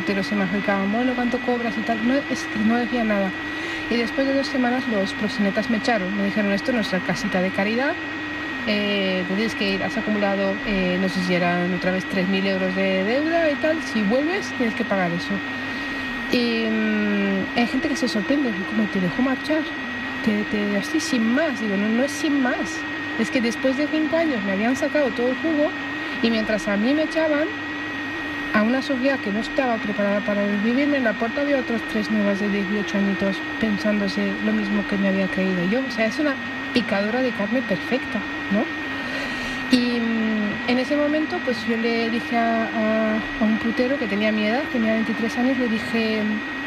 puteros se me acercaban, bueno, ¿cuánto cobras y tal? No decía nada. Y después de 2 semanas los proxenetas me echaron. Me dijeron, esto es nuestra casita de caridad, tienes que ir, has acumulado, no sé si eran otra vez 3.000 euros de deuda y tal, si vuelves tienes que pagar eso. Y hay gente que se sorprende, como te dejó marchar, así sin más. Digo, no es sin más, es que después de 5 años me habían sacado todo el jugo y mientras a mí me echaban, a una Sofía que no estaba preparada para vivirme, en la puerta había otros 3 nuevas de 18 añitos pensándose lo mismo que me había creído yo. O sea, es una picadora de carne perfecta, ¿no? Y en ese momento pues yo le dije a un putero que tenía mi edad, tenía 23 años, le dije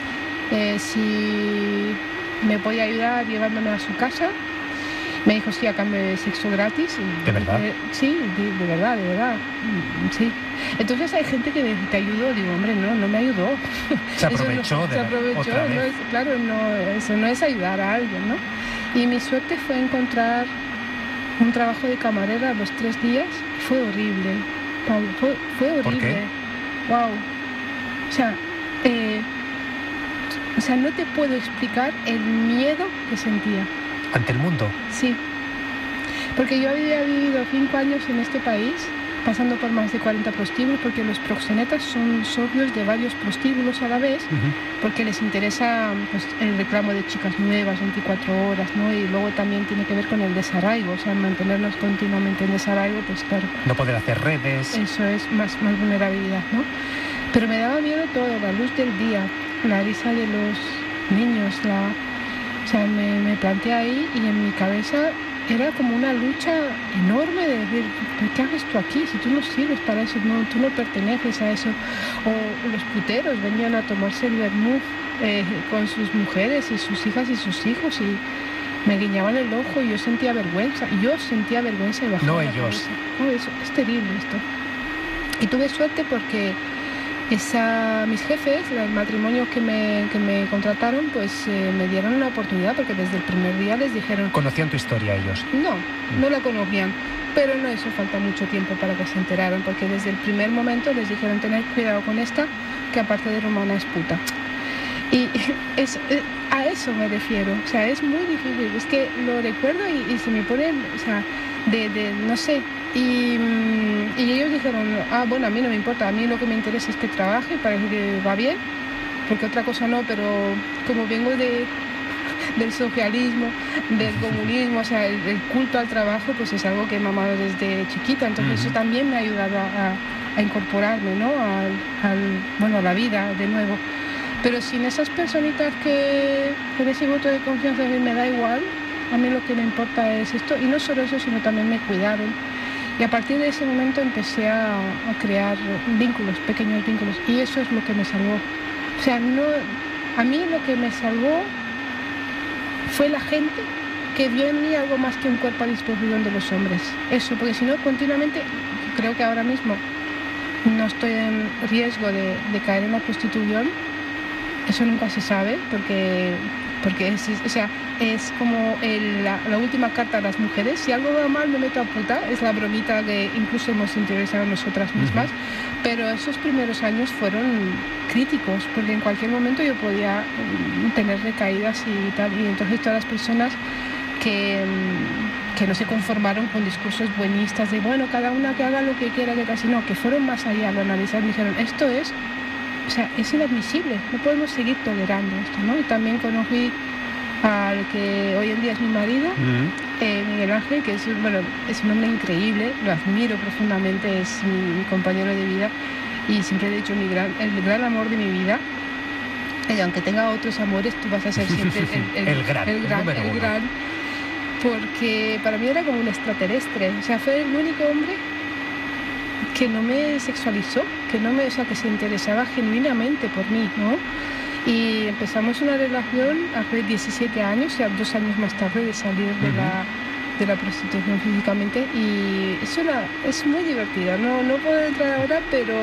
si me podía ayudar llevándome a su casa. Me dijo sí, a cambio de sexo gratis. ¿De verdad? Sí, de verdad, sí. Entonces hay gente que te ayudó, digo, hombre, no me ayudó. Se aprovechó se aprovechó, otra vez. No es, claro, eso no es ayudar a alguien, ¿no? Y mi suerte fue encontrar un trabajo de camarera a los 3 días. Fue horrible, Pablo, fue horrible. ¿Por qué? Wow. O sea, no te puedo explicar el miedo que sentía. ¿Ante el mundo? Sí, porque yo había vivido 5 años en este país, pasando por más de 40 prostíbulos, porque los proxenetas son socios de varios prostíbulos a la vez, porque les interesa pues, el reclamo de chicas nuevas 24 horas, ¿no? Y luego también tiene que ver con el desarraigo, o sea, mantenernos continuamente en desarraigo, pues claro. No poder hacer redes. Eso es más vulnerabilidad, ¿no? Pero me daba miedo todo, la luz del día, la risa de los niños, o sea, me planteé ahí y en mi cabeza era como una lucha enorme de decir, ¿qué haces tú aquí? Si tú no sirves para eso, tú no perteneces a eso. O los puteros venían a tomarse el vermut con sus mujeres y sus hijas y sus hijos y me guiñaban el ojo y yo sentía vergüenza. Y bajaba no la ellos. cabeza. No, es terrible esto. Y tuve suerte porque mis jefes, el matrimonio que me contrataron, pues me dieron una oportunidad porque desde el primer día les dijeron... ¿Conocían tu historia ellos? No la conocían, pero no hizo falta mucho tiempo para que se enteraran porque desde el primer momento les dijeron tener cuidado con esta, que aparte de romana es puta. Y a eso me refiero, o sea, es muy difícil, es que lo recuerdo y se me pone, o sea, no sé... Y ellos dijeron, bueno, a mí no me importa, a mí lo que me interesa es que trabaje, parece que va bien, porque otra cosa no, pero como vengo del socialismo, del comunismo, o sea, el culto al trabajo, pues es algo que he mamado desde chiquita, entonces eso también me ha ayudado a incorporarme, ¿no? A la vida de nuevo. Pero sin esas personitas que ese voto de confianza me da igual, a mí lo que me importa es esto, y no solo eso, sino también me cuidaron. Y a partir de ese momento empecé a crear vínculos, pequeños vínculos, y eso es lo que me salvó. O sea, a mí lo que me salvó fue la gente que vio en mí algo más que un cuerpo a disposición de los hombres. Eso, porque si no, continuamente, creo que ahora mismo no estoy en riesgo de caer en la prostitución. Eso nunca se sabe, porque es como la última carta a las mujeres. Si algo va mal me meto a puta, es la bromita que incluso hemos interiorizado nosotras mismas. Pero esos primeros años fueron críticos, porque en cualquier momento yo podía tener recaídas y tal, y entonces todas las personas que no se conformaron con discursos buenistas de bueno, cada una que haga lo que quiera, que casi no, que fueron más allá, lo analizaron y dijeron, esto es inadmisible, no podemos seguir tolerando esto, ¿no? Y también conocí al que hoy en día es mi marido, Miguel Ángel, que es un hombre increíble, lo admiro profundamente, es mi compañero de vida y siempre he dicho el gran amor de mi vida. Y aunque tenga otros amores, tú vas a ser siempre el gran, porque para mí era como un extraterrestre, o sea, fue el único hombre que no me sexualizó, que se interesaba genuinamente por mí, ¿no? Y empezamos una relación hace 17 años, ya 2 años más tarde de salir de la prostitución físicamente, y es muy divertida, no puedo entrar ahora, pero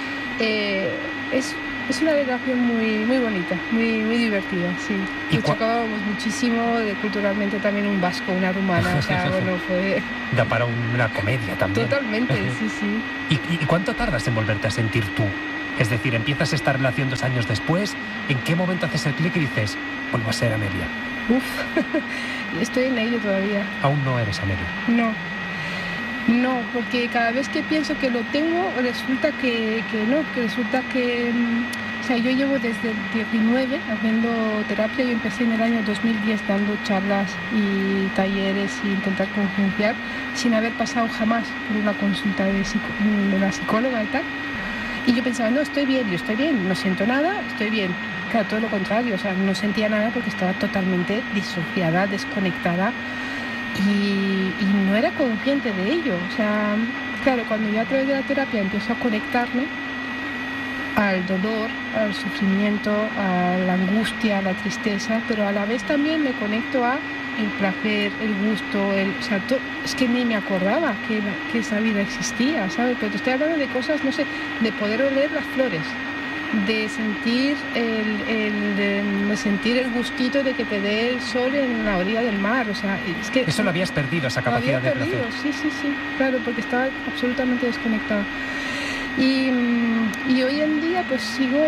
es una relación muy, muy bonita, muy, muy divertida, sí. Y chocábamos muchísimo, culturalmente también un vasco, una rumana, o sea, fue... Da para una comedia también. Totalmente, sí. ¿Y cuánto tardas en volverte a sentir tú? Es decir, empiezas esta relación 2 años después, ¿en qué momento haces el clic y dices, vuelvo a ser Amelia? Estoy en ello todavía. Aún no eres Amelia. No, porque cada vez que pienso que lo tengo, resulta que no, que resulta que... O sea, yo llevo desde el 19 haciendo terapia. Yo empecé en el año 2010 dando charlas y talleres e intentar concienciar sin haber pasado jamás por una consulta de una psicóloga y tal. Y yo pensaba, no, estoy bien, no siento nada, estoy bien. Claro, todo lo contrario, o sea, no sentía nada porque estaba totalmente disociada, desconectada y no era consciente de ello. O sea, claro, cuando yo a través de la terapia empiezo a conectarme al dolor, al sufrimiento, a la angustia, a la tristeza, pero a la vez también me conecto a el placer, el gusto, o sea, es que ni me acordaba que esa vida existía, ¿sabes? Pero te estoy hablando de cosas, no sé, de poder oler las flores, de sentir el gustito de que te dé el sol en la orilla del mar, o sea, es que... Eso lo habías perdido, esa capacidad de placer. Sí, claro, porque estaba absolutamente desconectada. Y hoy en día pues sigo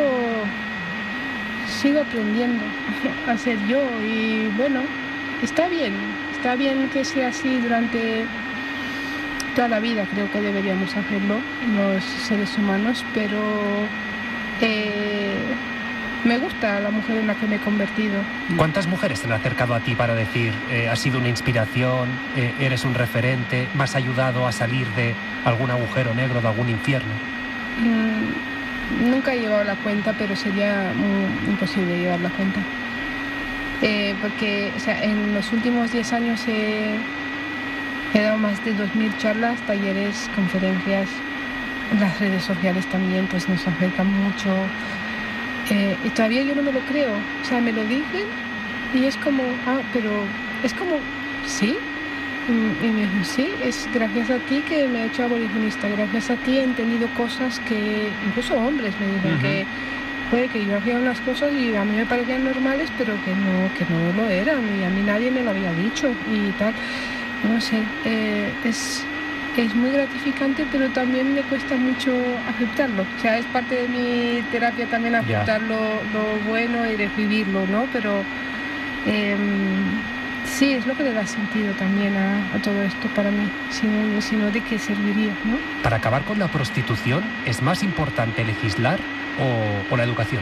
aprendiendo a ser yo y bueno, está bien que sea así durante toda la vida. Creo que deberíamos hacerlo los seres humanos, pero me gusta la mujer en la que me he convertido. ¿Cuántas mujeres se han acercado a ti para decir, has sido una inspiración, eres un referente, me has ayudado a salir de algún agujero negro, de algún infierno? Nunca he llevado la cuenta, pero sería imposible llevar la cuenta. Porque o sea, en los últimos 10 años he dado más de 2.000 charlas, talleres, conferencias. Las redes sociales también pues nos acercan mucho. Y todavía yo no me lo creo. O sea, me lo dicen y es como, pero es como, ¿sí? Y me dicen, sí, es gracias a ti que me he hecho abolicionista, gracias a ti he entendido cosas que, incluso hombres me dicen que puede que yo hacía unas cosas y a mí me parecían normales, pero que no lo eran y a mí nadie me lo había dicho y tal. No sé, es muy gratificante, pero también me cuesta mucho aceptarlo. O sea, es parte de mi terapia también aceptar lo bueno y recibirlo, ¿no? Pero sí, es lo que le da sentido también a todo esto para mí, si no, ¿de qué serviría, no? Para acabar con la prostitución, ¿es más importante legislar o la educación?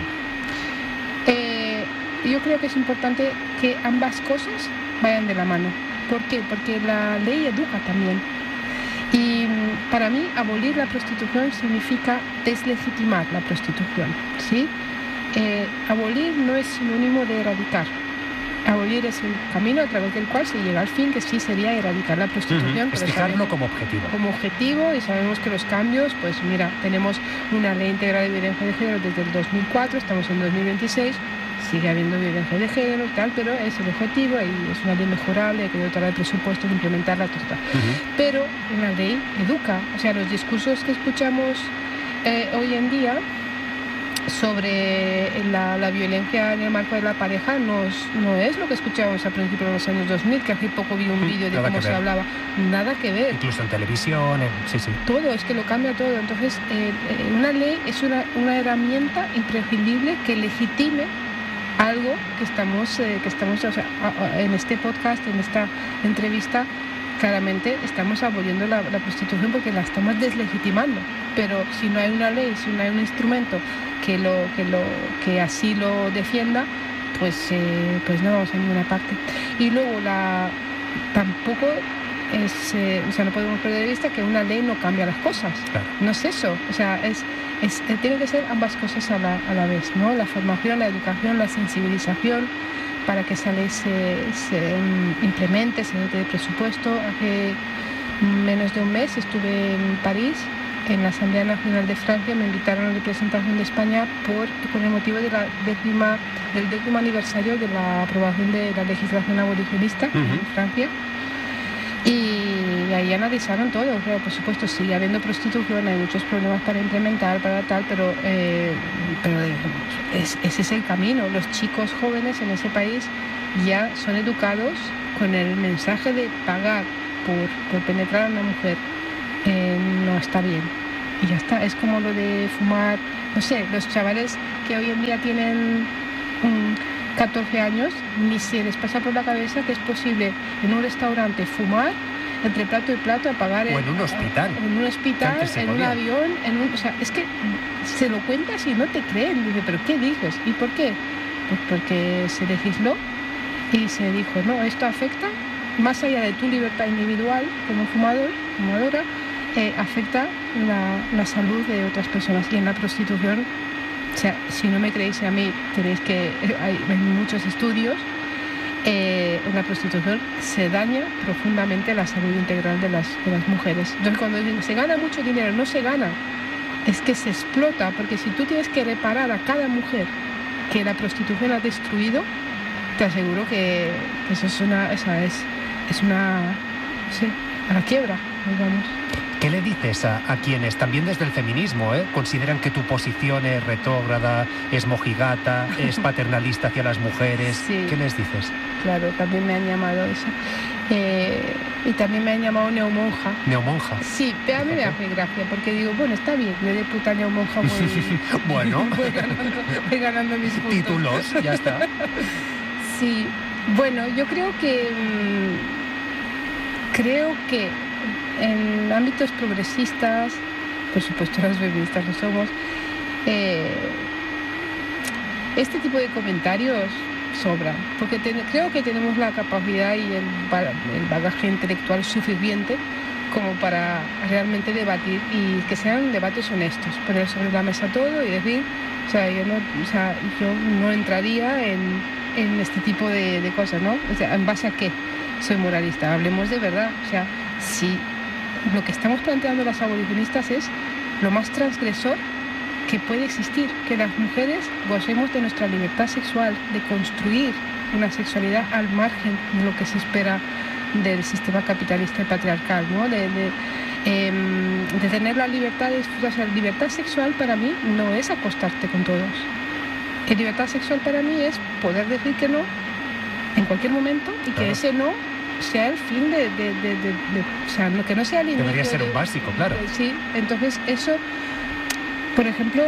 Yo creo que es importante que ambas cosas vayan de la mano. ¿Por qué? Porque la ley educa también. Y para mí, abolir la prostitución significa deslegitimar la prostitución, ¿sí? Abolir no es sinónimo de erradicar. Abolir es el camino a través del cual se llega al fin, que sí sería erradicar la prostitución. Es fijarlo como objetivo. Como objetivo, y sabemos que los cambios, pues mira, tenemos una ley integral de violencia de género desde el 2004, estamos en 2026, sigue habiendo violencia de género y tal, pero es el objetivo y es una ley mejorable, hay que dotarla de presupuestos, implementarla, tal. Pero una ley educa, o sea, los discursos que escuchamos hoy en día sobre la violencia en el marco de la pareja no es lo que escuchábamos a principios de los años 2000, que hace poco vi un vídeo de cómo se hablaba. Nada que ver. Incluso en televisión, sí. Todo, es que lo cambia todo. Entonces, una ley es una herramienta imprescindible que legitime algo que estamos o sea, en este podcast, en esta entrevista, claramente estamos aboliendo la prostitución porque la estamos deslegitimando. Pero si no hay una ley, si no hay un instrumento que así lo defienda, pues no vamos a ninguna parte. Y luego tampoco es, o sea, no podemos perder de vista que una ley no cambia las cosas. Claro. No es eso. O sea, tiene que ser ambas cosas a la vez, ¿no? La formación, la educación, la sensibilización para que esa ley se implemente, se dote de presupuesto. Hace menos de un mes estuve en París, en la Asamblea Nacional de Francia. Me invitaron a la representación de España con el motivo del 10º aniversario de la aprobación de la legislación abolicionista en Francia. Y ahí analizaron todo. Claro, por supuesto, sigue habiendo prostitución, hay muchos problemas para implementar, para tal, pero ese es el camino. Los chicos jóvenes en ese país ya son educados con el mensaje de pagar por penetrar a una mujer. No está bien. y ya está. Es como lo de fumar, no sé, los chavales que hoy en día tienen 14 años, ni se les pasa por la cabeza que es posible en un restaurante fumar entre plato y plato, apagar o en un hospital, en un avión, o sea, es que se lo cuentas y no te creen. Dice, ¿pero qué dices? ¿Y por qué? Pues porque se legisló y se dijo, no, esto afecta, más allá de tu libertad individual como fumadora, afecta la salud de otras personas. Y en la prostitución, o sea, si no me creéis a mí, tenéis que, hay muchos estudios, en la prostitución se daña profundamente la salud integral de las mujeres. Entonces, cuando dicen se gana mucho dinero, no se gana, es que se explota, porque si tú tienes que reparar a cada mujer que la prostitución ha destruido, te aseguro que eso es una, sí, a la quiebra, digamos. ¿Qué le dices a quienes, también desde el feminismo, consideran que tu posición es retrógrada, es mojigata, es paternalista hacia las mujeres? Sí. ¿Qué les dices? Claro, también me han llamado eso. Y también me han llamado neomonja. ¿Neomonja? Sí, pero a mí me hace gracia, porque digo, bueno, está bien, le de puta neomonja muy... Bueno. voy ganando mis puntos. Títulos, ya está. Sí, bueno, yo creo que en ámbitos progresistas, por supuesto las feministas lo somos, este tipo de comentarios sobran, porque creo que tenemos la capacidad y el bagaje intelectual suficiente como para realmente debatir, y que sean debates honestos, poner sobre la mesa todo y decir, yo no entraría en este tipo de cosas, ¿no? O sea, ¿en base a qué soy moralista? Hablemos de verdad. O sea, si lo que estamos planteando las abolicionistas es lo más transgresor que puede existir, que las mujeres gocemos de nuestra libertad sexual, de construir una sexualidad al margen de lo que se espera del sistema capitalista y patriarcal, ¿no? De tener la libertad de disfrutar. O sea, libertad sexual para mí no es acostarte con todos. La libertad sexual para mí es poder decir que no en cualquier momento, y que ese no sea el fin o sea, que no sea el inicio. Debería ser un básico, claro. Sí, entonces eso, por ejemplo,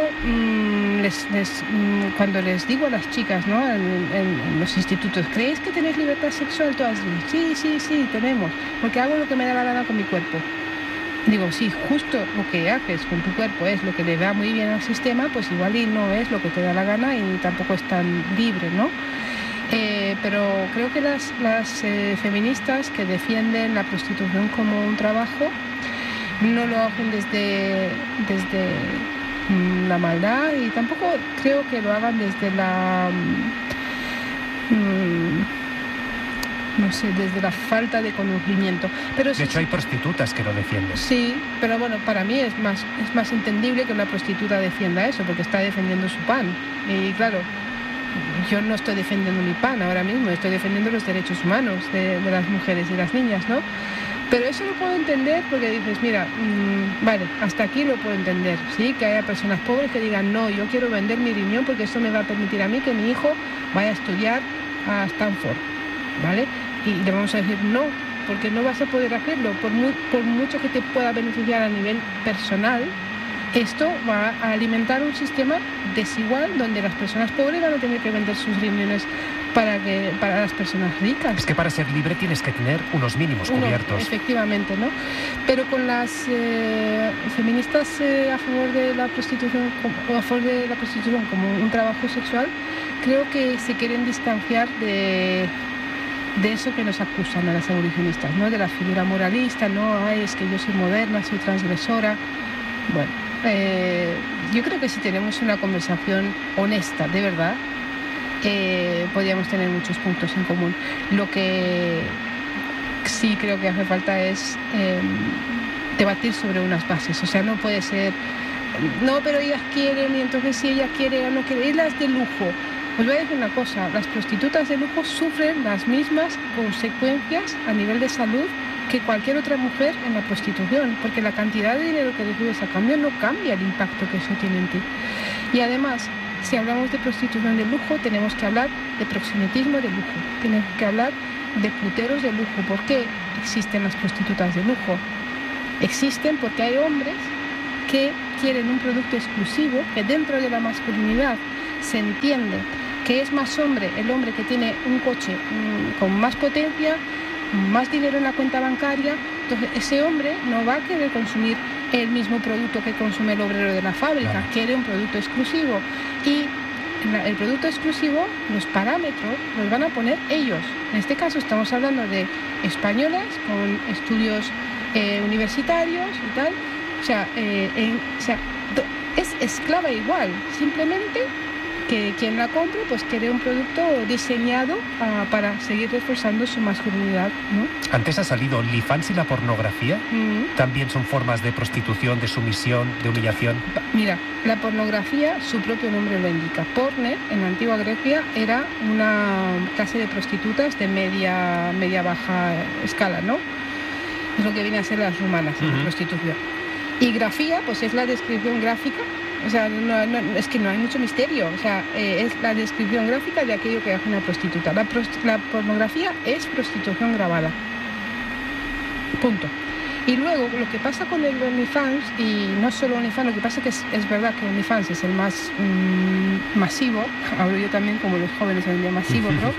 cuando les digo a las chicas, ¿no? en los institutos, ¿creéis que tenéis libertad sexual? Todas dicen, sí, tenemos, porque hago lo que me da la gana con mi cuerpo. Digo, si justo lo que haces con tu cuerpo es lo que le va muy bien al sistema, pues igual y no es lo que te da la gana y tampoco es tan libre, ¿no? Pero creo que las feministas que defienden la prostitución como un trabajo no lo hacen desde la maldad, y tampoco creo que lo hagan desde desde la falta de conocimiento. Pero de hecho hay prostitutas que lo defienden. Sí, pero bueno, para mí es más entendible que una prostituta defienda eso, porque está defendiendo su pan. Y claro, yo no estoy defendiendo mi pan ahora mismo, estoy defendiendo los derechos humanos de las mujeres y las niñas, ¿no? Pero eso lo puedo entender porque dices, mira, vale, hasta aquí lo puedo entender, ¿sí? Que haya personas pobres que digan, no, yo quiero vender mi riñón porque eso me va a permitir a mí que mi hijo vaya a estudiar a Stanford, ¿vale? Y le vamos a decir, no, porque no vas a poder hacerlo, por mucho que te pueda beneficiar a nivel personal. Esto va a alimentar un sistema desigual donde las personas pobres van a tener que vender sus riñones para las personas ricas. Es que para ser libre tienes que tener unos mínimos cubiertos. Efectivamente, ¿no? Pero con las feministas a favor de la prostitución como un trabajo sexual, creo que se quieren distanciar de eso que nos acusan a las abolicionistas, ¿no? De la figura moralista, ¿no? Ay, es que yo soy moderna, soy transgresora. Bueno, yo creo que si tenemos una conversación honesta, de verdad, podríamos tener muchos puntos en común. Lo que sí creo que hace falta es debatir sobre unas bases. O sea, no puede ser, no, pero ellas quieren, y entonces si ella quiere o no quiere, y las de lujo. Os voy a decir una cosa, las prostitutas de lujo sufren las mismas consecuencias a nivel de salud que cualquier otra mujer en la prostitución, porque la cantidad de dinero que recibes a cambio no cambia el impacto que eso tiene en ti. Y además, si hablamos de prostitución de lujo, tenemos que hablar de proxenetismo de lujo, tenemos que hablar de puteros de lujo. ¿Por qué existen las prostitutas de lujo? Existen porque hay hombres que quieren un producto exclusivo, que dentro de la masculinidad se entiende que es más hombre el hombre que tiene un coche con más potencia, más dinero en la cuenta bancaria. Entonces ese hombre no va a querer consumir el mismo producto que consume el obrero de la fábrica, claro. Quiere un producto exclusivo, y el producto exclusivo, los parámetros los van a poner ellos. En este caso estamos hablando de españolas con estudios universitarios y tal, es esclava igual, simplemente que quien la compre pues quiere un producto diseñado para seguir reforzando su masculinidad, ¿no? Antes ha salido OnlyFans y la pornografía. También son formas de prostitución, de sumisión, de humillación. Mira, la pornografía, su propio nombre lo indica. Porne, en la antigua Grecia, era una clase de prostitutas de media-baja escala, ¿no? Es lo que viene a ser las rumanas, la prostitución. Y grafía, pues es la descripción gráfica. O sea, es que no hay mucho misterio. O sea, es la descripción gráfica de aquello que hace una prostituta. La pornografía es prostitución grabada. Punto. Y luego, lo que pasa con el OnlyFans, y no solo OnlyFans, lo que pasa es que es verdad que OnlyFans es el más masivo. Hablo yo también como los jóvenes hoy en día, masivo, ¿no?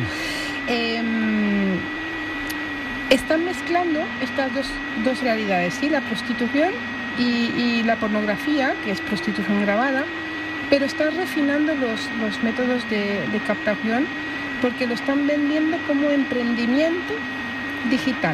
Están mezclando estas dos realidades, ¿sí? La prostitución y la pornografía, que es prostitución grabada, pero están refinando los métodos de captación, porque lo están vendiendo como emprendimiento digital.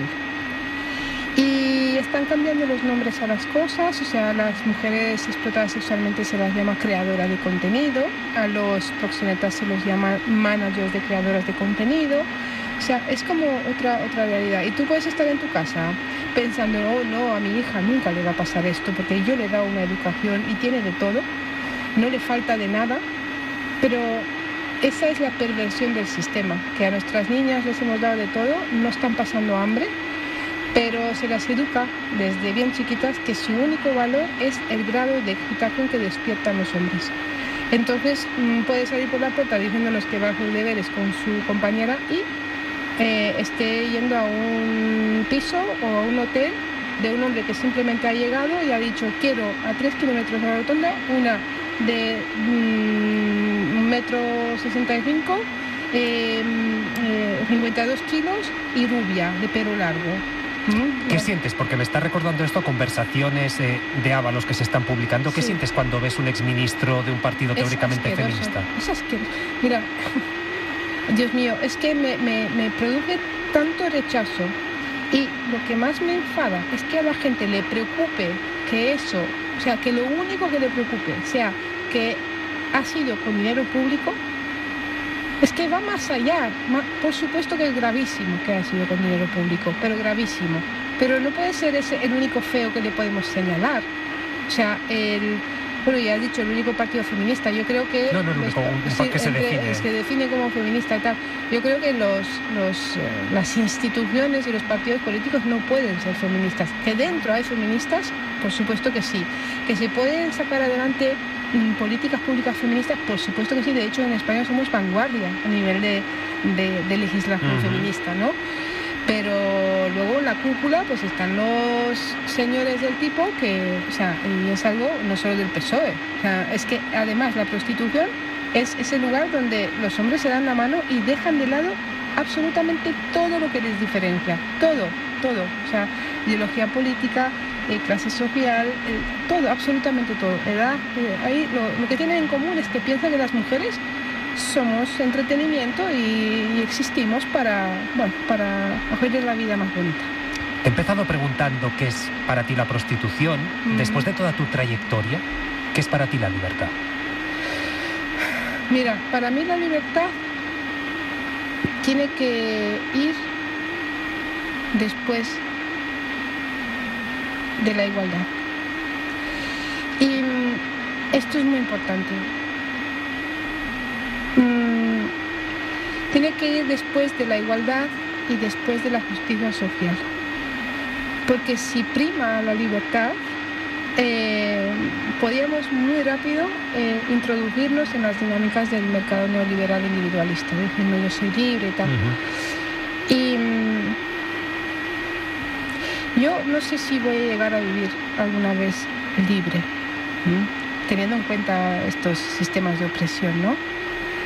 Y están cambiando los nombres a las cosas. O sea, a las mujeres explotadas sexualmente se las llama creadoras de contenido, a los proxenetas se los llama managers de creadoras de contenido. O sea, es como otra realidad. Y tú puedes estar en tu casa pensando, oh no, a mi hija nunca le va a pasar esto porque yo le he dado una educación y tiene de todo, no le falta de nada, pero esa es la perversión del sistema, que a nuestras niñas les hemos dado de todo, no están pasando hambre, pero se las educa desde bien chiquitas que su único valor es el grado de excitación que despiertan los hombres. Entonces puede salir por la puerta diciéndonos que va a hacer deberes con su compañera y esté yendo a un piso o a un hotel de un hombre que simplemente ha llegado y ha dicho: quiero a 3 kilómetros de la rotonda una de 1,65 m, 52 kilos y rubia, de pelo largo. ¿Qué sientes? Porque me está recordando esto a conversaciones de Ábalos que se están publicando. ¿Qué sientes cuando ves un exministro de un partido teóricamente feminista? Es asqueroso. Mira, Dios mío, es que me produce tanto rechazo, y lo que más me enfada es que a la gente le preocupe que eso, o sea, que lo único que le preocupe sea que ha sido con dinero público. Es que va más allá. Por supuesto que es gravísimo que ha sido con dinero público, pero gravísimo. Pero no puede ser ese el único feo que le podemos señalar. O sea, bueno, ya has dicho, el único partido feminista. Yo creo que... No, el único, que se define. Se define como feminista y tal. Yo creo que las instituciones y los partidos políticos no pueden ser feministas. Que dentro hay feministas, por supuesto que sí. Que se pueden sacar adelante políticas públicas feministas, por supuesto que sí. De hecho, en España somos vanguardia a nivel de legislación feminista, ¿no? Pero luego en la cúpula pues están los señores del tipo que, o sea, y es algo no solo del PSOE, o sea, es que además la prostitución es ese lugar donde los hombres se dan la mano y dejan de lado absolutamente todo lo que les diferencia, todo, o sea, ideología política, clase social, todo, absolutamente todo. Edad, ahí lo que tienen en común es que piensan que las mujeres somos entretenimiento y existimos para hacerles la vida más bonita. Te he empezado preguntando qué es para ti la prostitución. Después de toda tu trayectoria, ¿qué es para ti la libertad? Mira, para mí la libertad tiene que ir después de la igualdad. Y esto es muy importante. Tiene que ir después de la igualdad y después de la justicia social. Porque si prima la libertad, podríamos muy rápido introducirnos en las dinámicas del mercado neoliberal individualista, diciendo yo soy libre y tal. Y yo no sé si voy a llegar a vivir alguna vez libre. Teniendo en cuenta estos sistemas de opresión, ¿no?